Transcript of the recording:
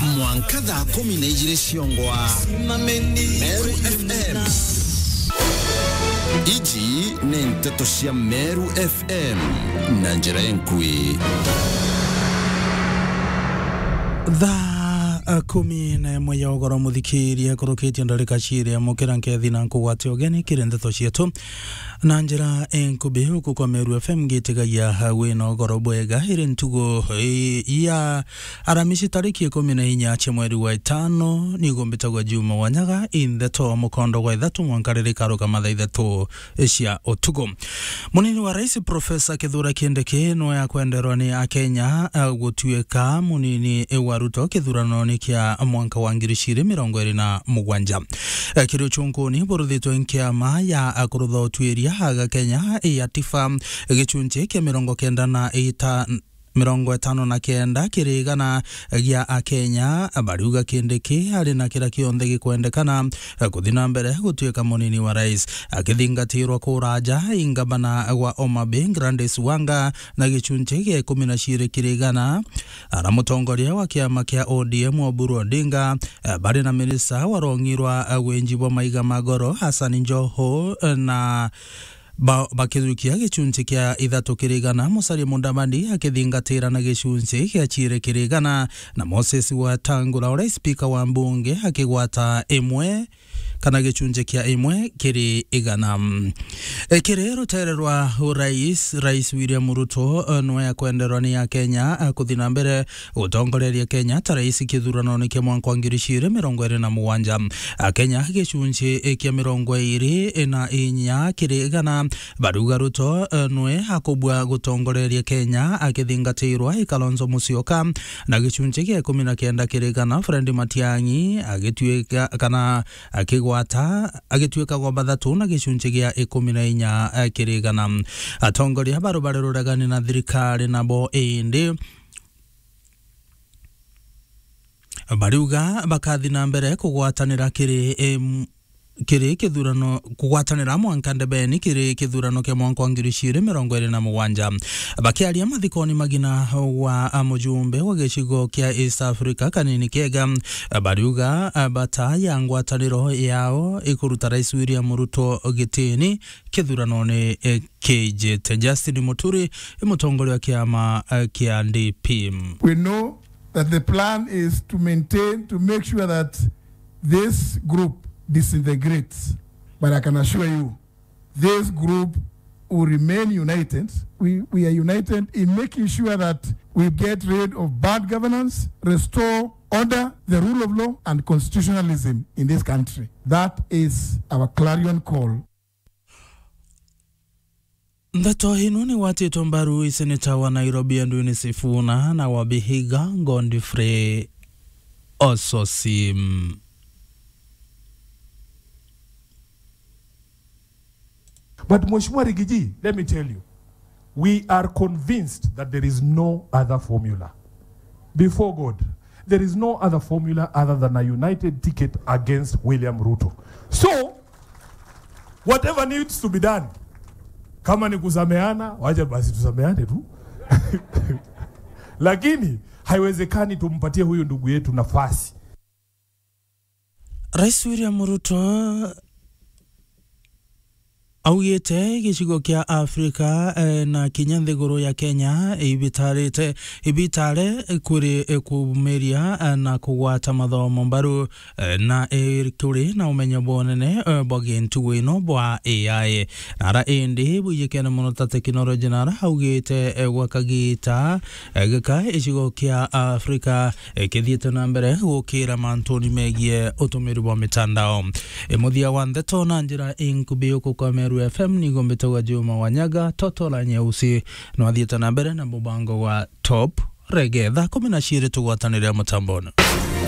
mwanka thaa 12 ciongwa Meru FM. Iji ni nteto cia Meru FM na njira enkui. Kumi na mweya ogoro muthikiria kurukitia ndarika ciria mukira nkethi na nkugwate ogeni kire ndeto cietu na njira enkubi huku kwa Meru FM gitigagia hawe na ogoro bwega iri ntugo ya Aramisi tariki 14 mweri wa 5 nigombitagwa Juma Wanyaga indeto mukondo wa 3 mwankariri karuka matha 3 cia otugo. Munini wa rais Profesa Kithure Kindiki no ya kwenderwa ni Akenya gutuika munini wa Ruto kithurano ni kia mwanka wa 2027. Kiri uchunguni buruthitwe nkiama ya akurutha utwiria haga Kenya ya tifa gichunje kia 59 kirigana gia Akenya abariuga Kindiki ari na kira kionde gikwendekana kuthina mbere gutuika munini wa rais akithingatirwa kuraja ingabana wa Omabay Grandes Wanga na gichunje gia 12 kirigana ara mutongoria wa kiama kia ODM Oburu Odinga bari na minista warongirwa wenjibwa maiga magoro Hassan Joho na bakirukia gichunje kia 3 kirigana Musalia Mudavadi akithingatira na gichunje kia 2 kirigana na Moses Wetangula ora speaker wa mbunge akigwata imwe kana gichunje kia imwe kiri igana. Kiri rutererwa rais William Ruto no ya kwenderwa ni ya Kenya kuthina mbere utongoreria Kenya ta rais kithurano ni kia mwanka wa 2027. Kenya gichunje kia 24 kiri igana baruga Ruto noe hakubwa gutongoreria Kenya akithingatirwa Kalonzo Musyoka na gichunje kia 19 kiri igana Fred Matiang'i agituika kana agituika kwa bathatu na gichunje gia 14 kirigana. Atongoria barubare ruragani na thirikari nabo indi bariuga bakathina mbere kugwatanira kiri kithurano kugwatanira mwanka ndebeni kiri kithurano kia mwanka wa 2027. Bakiaria mathikoni magina wa mujumbe wa gicigo kia East Africa kanini kega bariuga bataya ngwataniro yao ikuruta rais William Ruto gitini kithurano ni KJ Justin Muturi mutongole wa kiama kia NDP. We know that the plan is to make sure that this group disintegrates, but I can assure you this group will remain united. We are united in making sure that we get rid of bad governance, restore order, the rule of law and constitutionalism in this country. That is our clarion call. Ndato hinu ni watito mbaru iseneta wa Nairobi Ndwini Sifuna na wa Vihiga Godfrey Ososim. But Mheshimiwa Rigiji, let me tell you, we are convinced that there is no other formula. Before God, there is no other formula other than a united ticket against William Ruto. So, whatever needs to be done, kama ni kusameana, wacha basi tusameane tu. Lakini, haiwezekani tumpatie huyu ndugu yetu nafasi. Rais William Ruto augite gicigo kia Afrika na kinyanthiguru ya Kenya ibitare kuri kumeria na kugwata mathomo mbaru na kuri na umenyo bonene bogentu ino bwa AI nara indi buyikene muno ta teknoloji nara augite wakagita gika gicigo kia Afrika kithiete na mbere gukira mantoni megie utumiri bwa mitandao muthia wa ndeto na njira inkubi kwa Meru FM nigombitagwa Juma Wanyaga toto la nyeusi no athieta na mbere na mubango wa Top Reggae thaa 12 tugwatanira mutambona.